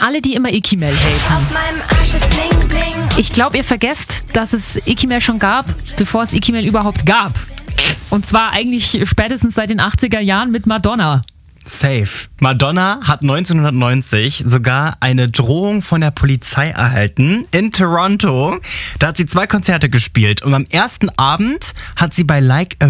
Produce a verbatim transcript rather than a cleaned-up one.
alle, die immer Ikimel haten. Auf meinem Arsch ist bling bling. Ich glaube, ihr vergesst, dass es Ikimel schon gab, bevor es Ikimel überhaupt gab. Und zwar eigentlich spätestens seit den achtziger Jahren mit Madonna. Safe. Madonna hat neunzehnhundertneunzig sogar eine Drohung von der Polizei erhalten in Toronto. Da hat sie zwei Konzerte gespielt und am ersten Abend hat sie bei Like a